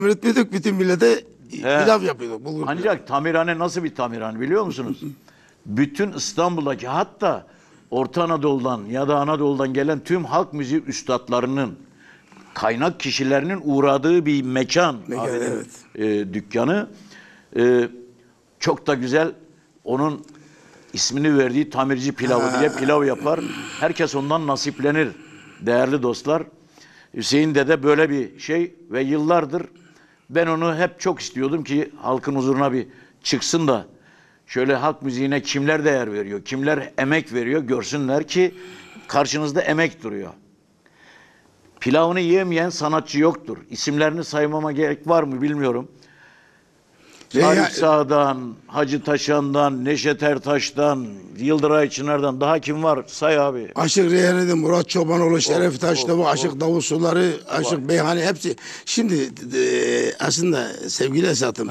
Üretmiyorduk, bütün millete pilav yapıyorduk. Bulgur pilavı. Ancak tamirhane nasıl bir tamirhane biliyor musunuz? Bütün İstanbul'daki, hatta Orta Anadolu'dan ya da Anadolu'dan gelen tüm halk müziği üstadlarının, kaynak kişilerinin uğradığı bir mekan. Evet. Dükkanı. Çok da güzel, onun ismini verdiği tamirci pilavı diye pilav yapar. Herkes ondan nasiplenir değerli dostlar. Hüseyin Dede böyle bir şey ve yıllardır ben onu hep çok istiyordum ki halkın huzuruna bir çıksın da şöyle halk müziğine kimler değer veriyor, kimler emek veriyor görsünler ki karşınızda emek duruyor. Pilavını yiyemeyen sanatçı yoktur. İsimlerini saymama gerek var mı bilmiyorum. Arif Sağ'dan, Hacı Taşan'dan, Neşet Ertaş'tan, Yıldıray Çınar'dan daha kim var? Say abi. Aşık Reyhan'ı, Murat Çobanoğlu, Şeref Taşlıoğlu, Aşık Davutsuları, Aşık Beyhani hepsi. Şimdi aslında sevgili Esat'ım,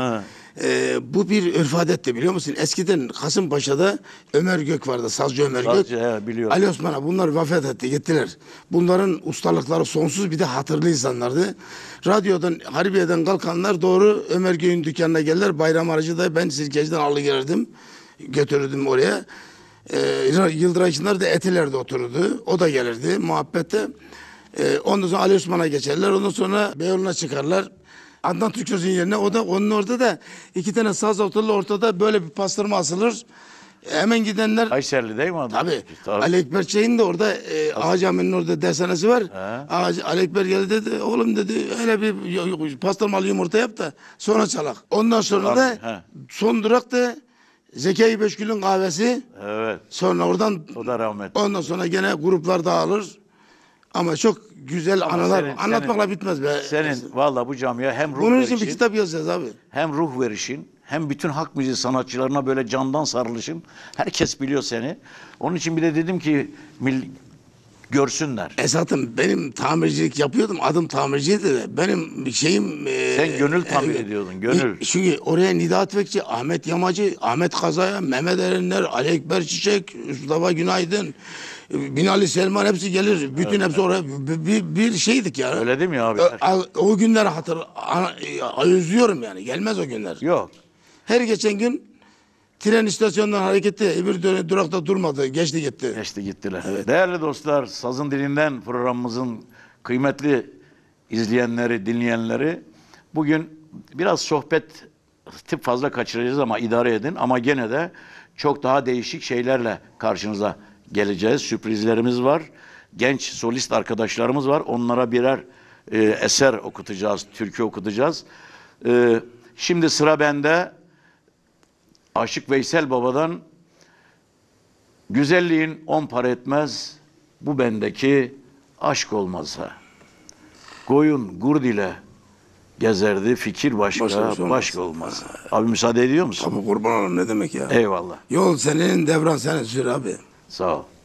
bu bir örf adetti biliyor musun? Eskiden Kasımpaşa'da Ömer Gök vardı, Sazcı Ömer Gök. Biliyorum. Ali Osman'a bunlar vefat etti, gittiler. Bunların ustalıkları sonsuz, bir de hatırlı insanlardı. Radyodan, Harbiye'den kalkanlar doğru Ömer Gök'ün dükkanına gelirler. Bayram aracı da ben Sirkeci'den alıgelirdim, götürürdüm oraya. Yıldıray Çınar da Etiler'de otururdu. O da gelirdi muhabbette. Ondan sonra Ali Osman'a geçerler. Ondan sonra Beyoğlu'na çıkarlar. Adnan Türköz'ün yerine onun orada da iki tane saz oturlu, ortada böyle bir pastırma asılır. Hemen gidenler... Kayserili değil mi adam? Tabii. Ali Ekber Çey'in de orada Ağa Camii'nin orada dershanesi var. Ali Ekber geldi dedi, oğlum dedi öyle bir pastırmalı yumurta yap da sonra çalak. Ondan sonra da son durak da Zekai Beşgül'ün kahvesi. Evet. Sonra oradan, o da rahmetli. Ondan sonra gene gruplar dağılır. Ama çok güzel anılar. Anlatmakla bitmez be. Senin vallahi bu camiye hem ruh bunun verişin, için bir kitap yazacağız abi. hem ruh verişin, hem bütün halk müziği sanatçılarına böyle candan sarılışın. Herkes biliyor seni. Onun için bir de dedim ki görsünler. Esat'ım benim tamircilik yapıyordum. Adım tamirciydi de. Benim şeyim... Sen gönül tamir ediyordun, gönül. Çünkü oraya Nidat Bekçi, Ahmet Yamacı, Ahmet Kazaya, Mehmet Erenler, Ali Ekber Çiçek, Mustafa Günaydın, Binali Selman hepsi gelir. Bütün hepsi oraya bir şeydik ya. Öyle değil mi abi? O günleri özlüyorum yani. Gelmez o günler. Yok. Her geçen gün tren istasyonundan hareketli, bir durakta durmadı. Geçti gitti. Geçti gittiler. Evet. Değerli dostlar, Sazın Dilinden programımızın kıymetli izleyenleri, dinleyenleri, bugün biraz sohbet fazla kaçıracağız ama idare edin. Ama gene de çok daha değişik şeylerle karşınıza geleceğiz. Sürprizlerimiz var. Genç solist arkadaşlarımız var. Onlara birer eser okutacağız, türkü okutacağız. Şimdi sıra bende. Aşık Veysel Baba'dan güzelliğin 10 para etmez, bu bendeki aşk olmazsa. Koyun gurd ile gezerdi, fikir başka olmaz. Abi müsaade ediyor musun? Tabii kurban olun, ne demek ya. Eyvallah. Yol senin, devran senin, sür abi. Sağ ol.